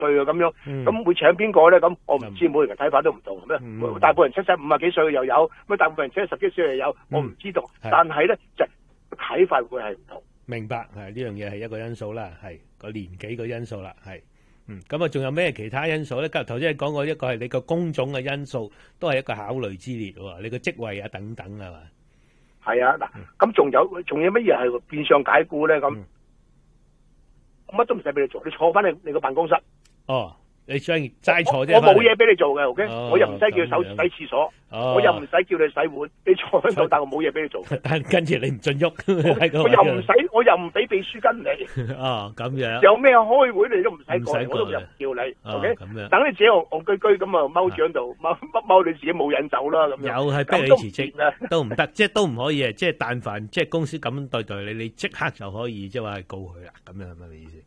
歲啊咁樣，咁會請邊個咧？咁我唔知，每人嘅睇法都唔同咩？大部分人50幾歲又有，咁大部分人10幾歲又有，我唔知道。但係咧就睇法會係唔同。 明白，係呢樣嘢係一個因素啦，係個年紀個因素啦，係。咁啊，仲有咩其他因素咧？頭先你講過一個係你個工種嘅因素，都係一個考慮之列喎。你個職位啊等等係嘛？ 係啊，嗱，咁仲有乜嘢係變相解僱咧？咁乜都唔使俾你做，你坐翻你個辦公室。 哦。你想齋坐啫， 我冇嘢俾你做嘅 ，OK，我又唔使叫你洗廁所，我又唔使叫你洗碗，你坐喺度，但我冇嘢俾你做。 但跟住你唔准喐， 我又唔俾秘書跟你。 哦，咁樣。 有咩開會你都唔使過嚟，我都又唔叫你，OK，等你自己戇居居咁啊踎住喺度，踎你自己冇引走啦咁樣。 又係逼你辭職都唔得，即係都唔可以啊！即係但凡即係公司咁對待你，你即刻就可以即係話告佢啦，咁樣係咪你意思？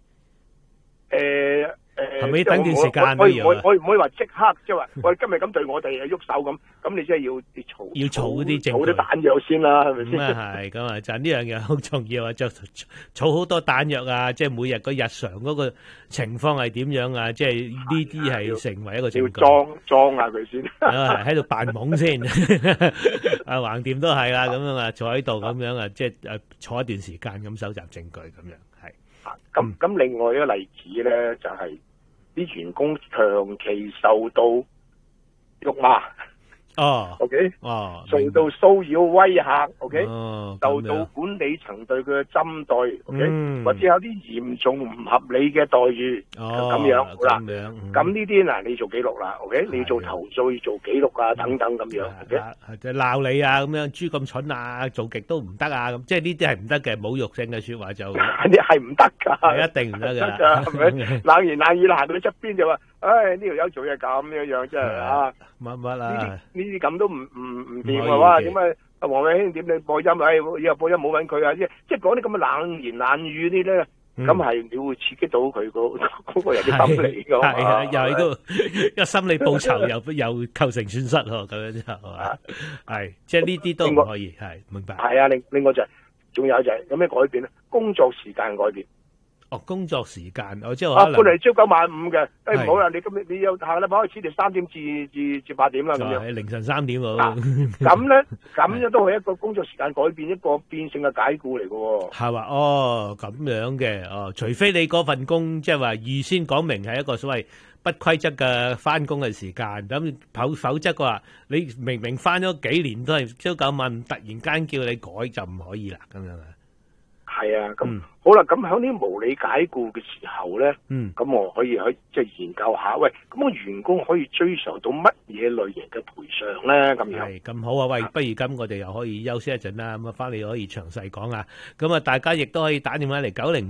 係咪要等段時間我唔可以話即刻，即係話我今日咁對我哋喐手咁你真係要儲啲證據， 儲啲彈藥先啦，係咪先？ 咁啊係，咁啊就呢樣嘢好重要啊！就儲好多彈藥啊！即係每日個日常嗰個情況係點樣啊？即係呢啲係成為一個證據。 要裝下佢先。 喺度扮懵先，啊橫掂都係啦，咁樣啊坐喺度咁樣啊，即係坐一段時間咁搜集證據咁樣係。 咁另外一個例子咧，就係啲員工長期受到辱罵。OK， 受到騷擾威嚇 ，OK，受到管理層對佢嘅針對 ，OK，或者有啲嚴重唔合理嘅待遇，咁樣好啦。咁呢啲嗱，你做記錄啦 ，OK， 你要做投訴要做記錄啊，等等咁樣 ，OK， 就鬧你啊，咁樣豬咁蠢啊，做極都唔得啊，咁即係呢啲係唔得嘅，侮辱性嘅說話就你係唔得㗎， 一定唔得㗎， 係咪？冷言冷語啦，行到你側邊就話，唉，呢條友做嘢咁樣，真係啊， 乜啊？ 呢啲咁都唔掂啊！哇，點解阿黃偉興點你播音？以後播音冇揾佢啊！即係講啲咁嘅冷言冷語啲咧，咁係你會刺激到佢嗰個人嘅心理㗎嘛？ 係啊，又係個一心理報酬又構成損失喎，咁樣之後係嘛？係，即係呢啲都唔可以係明白。 係啊，另外就係仲有就係有咩改變咧？工作時間改變。 工作時間，我即係可能本嚟朝9晚5嘅，唔好啦，你有下個禮拜開始就3點至8點啦，咁樣凌晨3點喎。 咁咧都係一個工作時間改變，一個變性嘅解僱嚟嘅喎。 係嘛？咁樣嘅，除非你嗰份工即係話預先講明係一個所謂不規則嘅翻工嘅時間，咁否則嘅話，你明明翻咗幾年都係朝9晚5，突然間叫你改就唔可以啦，咁樣啊。 係啊，咁好啦，咁喺啲無理解僱嘅時候咧，咁我可以即係研究下，喂，咁個員工可以追償到乜嘢類型嘅賠償咧？咁樣係咁好啊，喂，不如咁我哋又可以休息一陣啦，咁啊翻嚟可以詳細講啊，咁啊大家亦都可以打電話嚟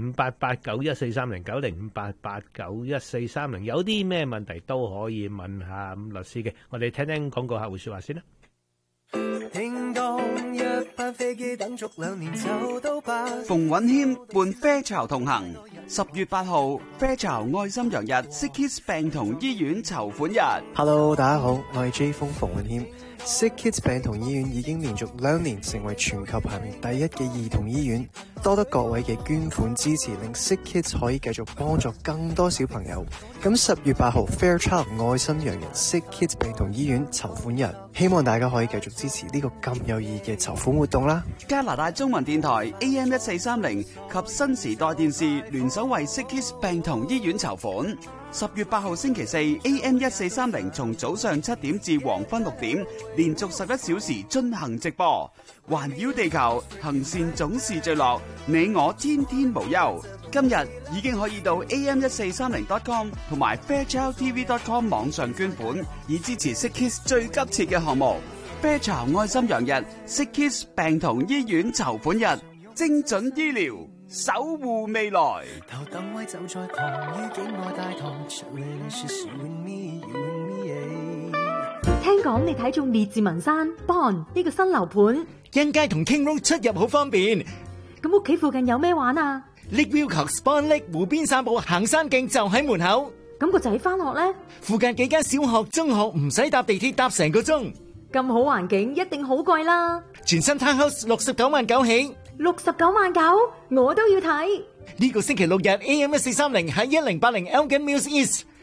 9058891430，9058891430，有啲咩問題都可以問下律師嘅，我哋聽聽廣告客戶說話先啦。 聽當一班飛機等足2年就到吧。 馮允謙伴啡巢同行，10月8號啡巢愛心洋日 Sick Kids 病童醫院籌款日。 Hello， 大家好，我係 J 風馮允謙。Sick Kids 病童醫院已經連續2年成為全球排名第1嘅兒童醫院，多得各位嘅捐款支持，令 Sick Kids 可以繼續幫助更多小朋友。咁10月8號 Fairchild 愛心洋人 Sick Kids 病童醫院籌款日，希望大家可以繼續支持呢個咁有意義嘅籌款活動啦。 加拿大中文電台 AM1430 及新時代電視聯手為 Sick Kids 病童醫院籌款。10月8號星期四 AM1430 從早上7點至黃昏6點，連續11小時進行直播。環繞地球，行善總是最樂，你我天天無憂。今日已經可以到 AM1430.com 同埋 fairchildtv.com 網上捐款，以支持 Sick Kids 最急切嘅項目。啡巢愛心洋日 Sick Kids 病童醫院籌款日，精準醫療，守護未來。 頭等位就在旁於境外大堂，著你說是 win me you win me。 聽講你睇中列治文山 Bond 呢個新樓盤， 欣街同 King Road 出入好方便。 咁屋企附近有咩玩啊 ？Lakeview 及 Spawn Lake 湖邊散步行山徑就喺門口。 咁個仔返學呢？附近幾間小學中學唔使搭地鐵搭成個鐘。 咁好環境一定好貴啦。 全新 townhouse 69.9萬起。 69.9萬，我都要睇。 呢個星期六日 AM1430喺1080 Elgin Mills East。